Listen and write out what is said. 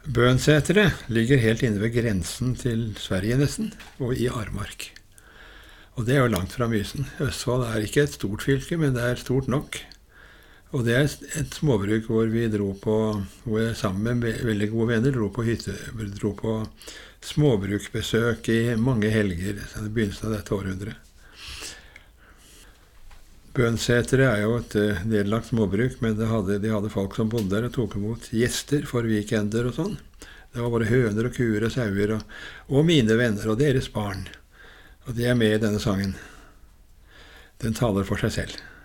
Bønseteret ligger helt inne ved grensen til Sverige nesten, og i Armark. Og det er jo langt fra Mysen. Østfold er ikke et stort fylke, men det er stort nok. Og det er et småbruk hvor vi hvor jeg sammen med veldig gode venner dro på småbrukbesøk i mange helger, i begynnelsen av dette århundret. Bønseteret er jo et nedlagt småbruk, men de hadde folk som bodde der og tok imot gjester for weekender og sånn. Det var både høner og kuer og sauer og mine venner og deres barn. Og de er med i denne sangen. Den taler for seg selv.